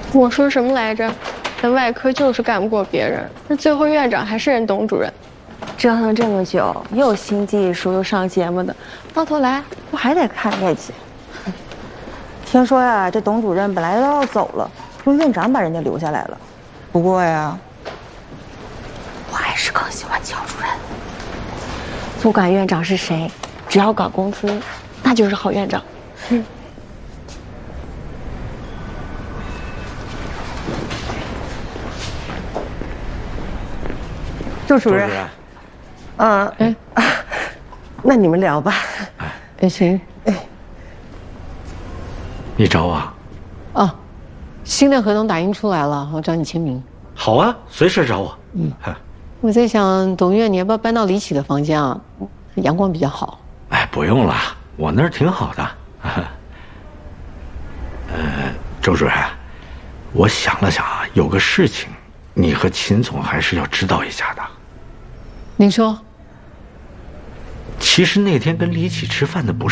我说什么来着？在外科就是干不过别人，那最后院长还是人董主任，折腾这么久，又新技术又上节目的，到头来不还得看业绩？ 听说呀，这董主任本来都要走了，说院长把人家留下来了。不过呀，我还是更喜欢乔主任。 不管院长是谁，只要搞公司，那就是好院长。 周主任，那你们聊吧。 行。 你找我？ 哦，新的合同打印出来了，我找你签名。 好啊，随时找我。 我在想，董院，你要不要搬到李启的房间啊？阳光比较好。 哎，不用了，我那儿挺好的。周主任，我想了想啊，有个事情，你和秦总还是要知道一下的。 您说。 其实那天跟李启吃饭的不是。